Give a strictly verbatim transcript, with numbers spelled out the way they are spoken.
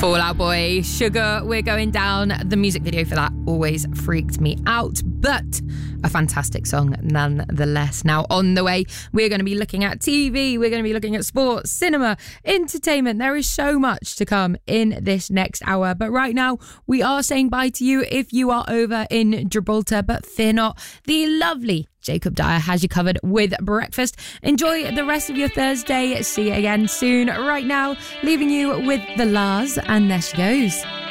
Fall Out Boy, Sugar, We're Going Down. The music video for that always freaked me out, but a fantastic song nonetheless. Now, on the way, we're going to be looking at T V, we're going to be looking at sports, cinema, entertainment. There is so much to come in this next hour, but right now, we are saying bye to you if you are over in Gibraltar, but fear not, the lovely Jacob Dyer has you covered with breakfast. Enjoy the rest of your Thursday. See you again soon. Right now, leaving you with the Lars, and there she goes.